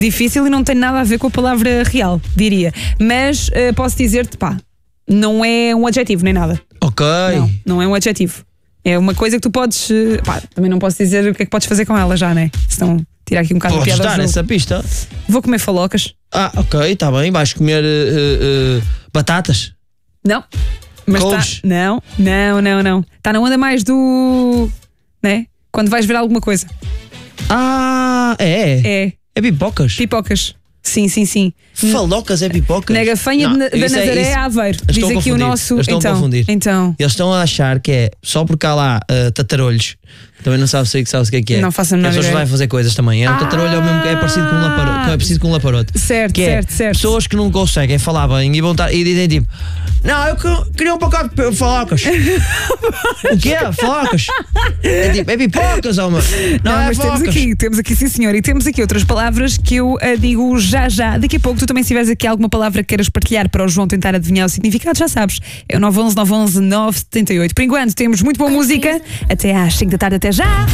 difícil e não tem nada a ver com a palavra real, diria. Mas posso dizer-te, pá, não é um adjetivo nem nada. Ok. Não é um adjetivo. É uma coisa que tu podes. Pá, também não posso dizer o que é que podes fazer com ela já, né? Senão tirar aqui um bocado de Podes piada. dar essa pista? Vou comer falocas. Ok, está bem. Vais comer batatas? Não. Mas couves? Não. Está na onda mais do. Né? Quando vais ver alguma coisa. É pipocas? Pipocas. Sim. Falocas é pipocas? Na gafanha da Nazaré, Aveiro. Diz aqui o nosso. Eles estão a confundir. Então. Eles estão a achar que é só porque há lá tatarolhos. Também não sabes o que é. Não faço a menor ideia. As pessoas vai fazer coisas também. Um tatarolho é o mesmo que é parecido com um laparote. É parecido com um laparote. Certo. Pessoas que não conseguem falar bem e vão estar e dizem tipo: não, eu queria um pacote de falocas. O quê? Falocas? É tipo, é pipocas, homem. Não, é mas falocas. temos aqui, sim senhor. E temos aqui outras palavras que eu digo já. Daqui a pouco tu também, se tiveres aqui alguma palavra que queiras partilhar para o João tentar adivinhar o significado, já sabes. É o 911 911 978. Por enquanto temos muito boa música. Até às 5 da tarde, até já.